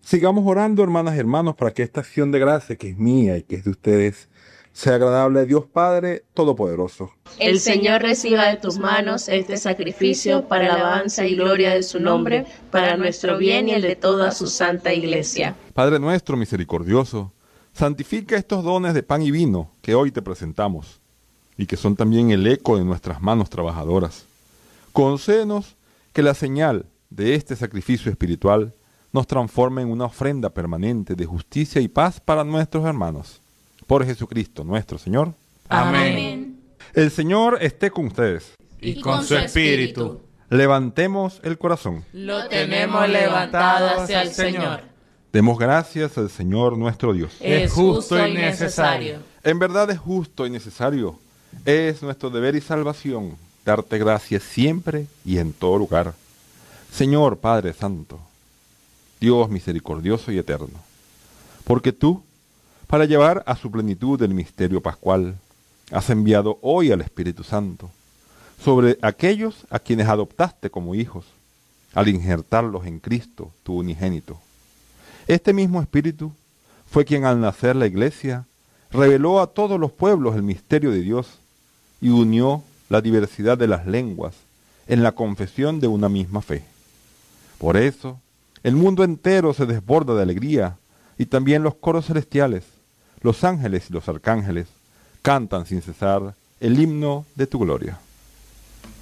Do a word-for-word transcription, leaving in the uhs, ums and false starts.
Sigamos orando, hermanas y hermanos, para que esta acción de gracia, que es mía y que es de ustedes, sea agradable a Dios Padre Todopoderoso. El Señor reciba de tus manos este sacrificio para la alabanza y gloria de su nombre, para nuestro bien y el de toda su santa Iglesia. Padre nuestro misericordioso, santifica estos dones de pan y vino que hoy te presentamos, y que son también el eco de nuestras manos trabajadoras. Concédenos que la señal de este sacrificio espiritual nos transforme en una ofrenda permanente de justicia y paz para nuestros hermanos. Por Jesucristo nuestro Señor. Amén. El Señor esté con ustedes. Y con su espíritu. Levantemos el corazón. Lo tenemos levantado hacia el Señor. Demos gracias al Señor nuestro Dios. Es justo y necesario. En verdad es justo y necesario. Es nuestro deber y salvación darte gracias siempre y en todo lugar. Señor Padre Santo, Dios misericordioso y eterno, porque tú, para llevar a su plenitud el misterio pascual, has enviado hoy al Espíritu Santo sobre aquellos a quienes adoptaste como hijos, al injertarlos en Cristo, tu unigénito. Este mismo Espíritu fue quien al nacer la Iglesia reveló a todos los pueblos el misterio de Dios y unió la diversidad de las lenguas en la confesión de una misma fe. Por eso, el mundo entero se desborda de alegría y también los coros celestiales, los ángeles y los arcángeles, cantan sin cesar el himno de tu gloria.